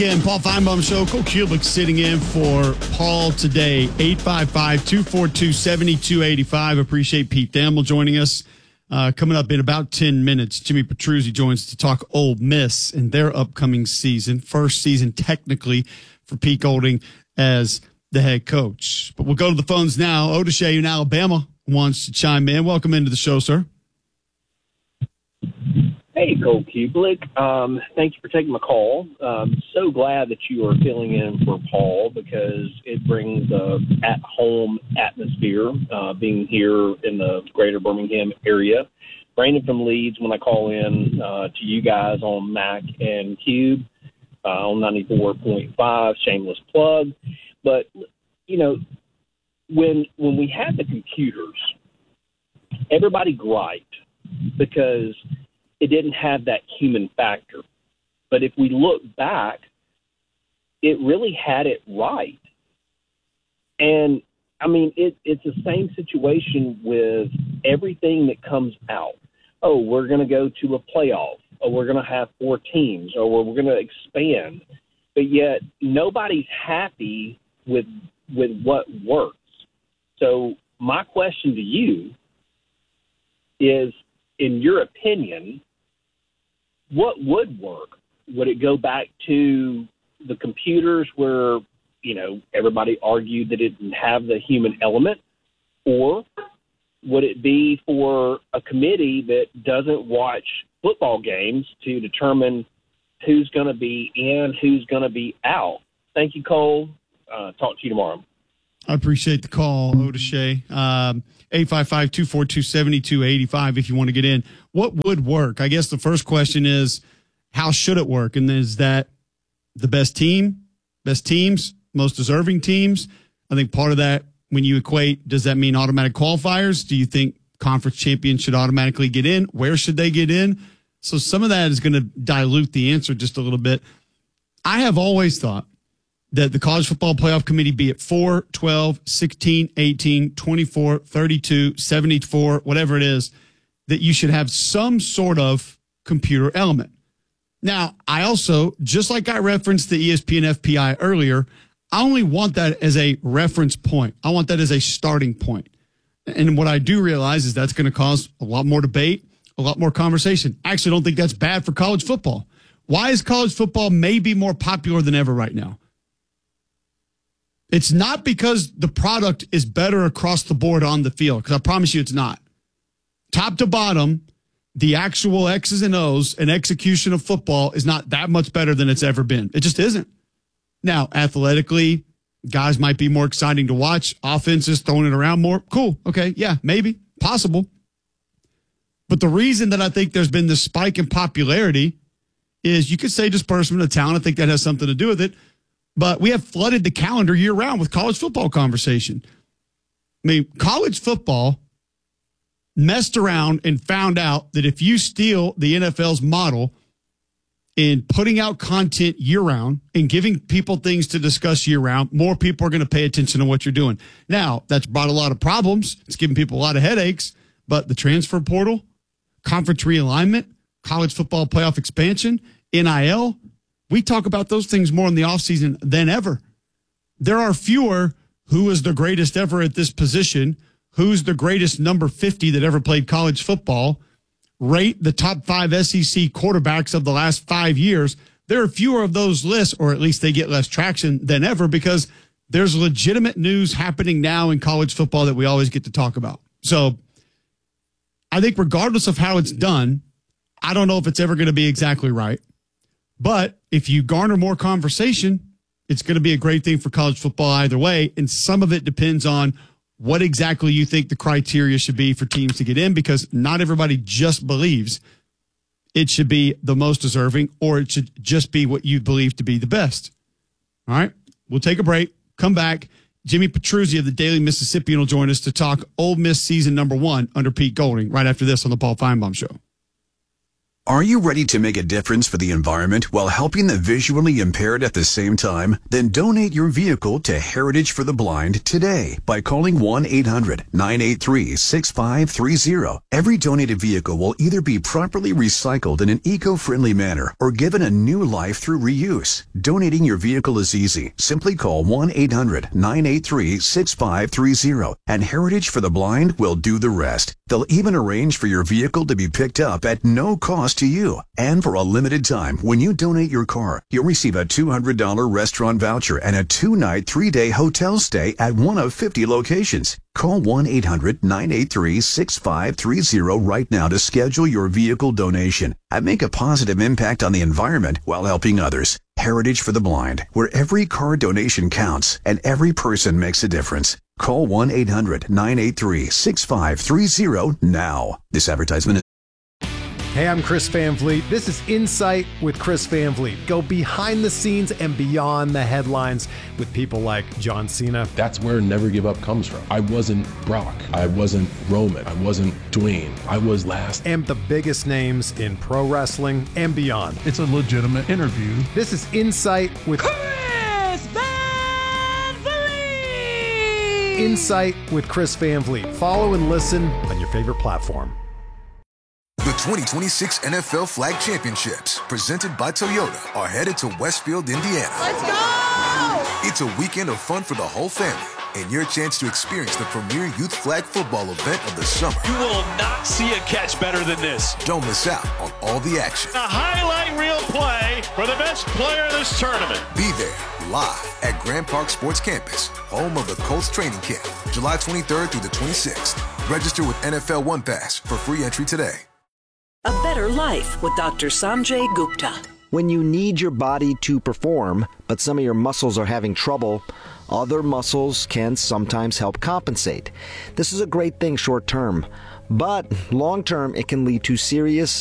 Again, Paul Feinbaum Show. Cole Kulik sitting in for Paul today. 855-242-7285. Appreciate Pete Thamel joining us. Coming up in about 10 minutes, Jimmy Petruzzi joins to talk Ole Miss and their upcoming season. First season, technically, for Pete Golding as the head coach. But we'll go to the phones now. Odeshay in Alabama wants to chime in. Welcome into the show, sir. Hey, Cole Kulik. Thank you for taking my call. So glad that you are filling in for Paul because it brings at-home atmosphere, being here in the greater Birmingham area. Brandon from Leeds, when I call in to you guys on Mac and Cube on 94.5, shameless plug. But, you know, when we had the computers, everybody griped because it didn't have that human factor. But if we look back, it really had it right. And, I mean, it's the same situation with everything that comes out. Oh, we're going to go to a playoff. Or we're going to have 4 teams. Or we're going to expand. But yet nobody's happy with what works. So my question to you is, in your opinion, what would work? Would it go back to the computers where, you know, everybody argued that it didn't have the human element? Or would it be for a committee that doesn't watch football games to determine who's going to be in, who's going to be out? Thank you, Cole. Talk to you tomorrow. I appreciate the call, Odeshay. 855-242-7285 if you want to get in. What would work? I guess the first question is, how should it work? And is that the best team, best teams, most deserving teams? I think part of that, when you equate, does that mean automatic qualifiers? Do you think conference champions should automatically get in? Where should they get in? So some of that is going to dilute the answer just a little bit. I have always thought that the College Football Playoff Committee, be it 4, 12, 16, 18, 24, 32, 74, whatever it is, that you should have some sort of computer element. Now, I also, just like I referenced the ESPN FPI earlier, I only want that as a reference point. I want that as a starting point. And what I do realize is that's going to cause a lot more debate, a lot more conversation. I actually don't think that's bad for college football. Why is college football maybe more popular than ever right now? It's not because the product is better across the board on the field, because I promise you it's not. Top to bottom, the actual X's and O's and execution of football is not that much better than it's ever been. It just isn't. Now, athletically, guys might be more exciting to watch. Offenses throwing it around more. Cool. Okay. Yeah, maybe. Possible. But the reason that I think there's been this spike in popularity is, you could say disbursement of talent. I think that has something to do with it. But we have flooded the calendar year-round with college football conversation. I mean, college football messed around and found out that if you steal the NFL's model in putting out content year-round and giving people things to discuss year-round, more people are going to pay attention to what you're doing. Now, that's brought a lot of problems. It's given people a lot of headaches. But the transfer portal, conference realignment, college football playoff expansion, NIL, we talk about those things more in the offseason than ever. There are fewer who is the greatest ever at this position, who's the greatest number 50 that ever played college football, rate the top 5 SEC quarterbacks of the last 5 years. There are fewer of those lists, or at least they get less traction than ever, because there's legitimate news happening now in college football that we always get to talk about. So I think regardless of how it's done, I don't know if it's ever going to be exactly right. But if you garner more conversation, it's going to be a great thing for college football either way. And some of it depends on what exactly you think the criteria should be for teams to get in, because not everybody just believes it should be the most deserving, or it should just be what you believe to be the best. All right, we'll take a break, come back. Jimmy Petruzzi of the Daily Mississippian will join us to talk Ole Miss season number 1 under Pete Golding right after this on the Paul Feinbaum Show. Are you ready to make a difference for the environment while helping the visually impaired at the same time? Then donate your vehicle to Heritage for the Blind today by calling 1-800-983-6530. Every donated vehicle will either be properly recycled in an eco-friendly manner or given a new life through reuse. Donating your vehicle is easy. Simply call 1-800-983-6530 and Heritage for the Blind will do the rest. They'll even arrange for your vehicle to be picked up at no cost to you. And for a limited time, when you donate your car, you'll receive a $200 restaurant voucher and a 2-night, 3-day hotel stay at one of 50 locations. Call 1-800-983-6530 right now to schedule your vehicle donation and make a positive impact on the environment while helping others. Heritage for the Blind, where every car donation counts and every person makes a difference. Call 1-800-983-6530 now. This advertisement is... Hey, I'm Chris Van Vliet. This is Insight with Chris Van Vliet. Go behind the scenes and beyond the headlines with people like John Cena. That's where Never Give Up comes from. I wasn't Brock. I wasn't Roman. I wasn't Dwayne. I was last. And the biggest names in pro wrestling and beyond. It's a legitimate interview. This is Insight with Chris Van Vliet. Insight with Chris Van Vliet. Follow and listen on your favorite platform. The 2026 NFL Flag Championships, presented by Toyota, are headed to Westfield, Indiana. Let's go! It's a weekend of fun for the whole family and your chance to experience the premier youth flag football event of the summer. You will not see a catch better than this. Don't miss out on all the action. A highlight reel play for the best player of this tournament. Be there live at Grand Park Sports Campus, home of the Colts training camp, July 23rd through the 26th. Register with NFL One Pass for free entry today. A better life with Dr. Sanjay Gupta. When you need your body to perform, but some of your muscles are having trouble, other muscles can sometimes help compensate. This is a great thing short term, but long term it can lead to serious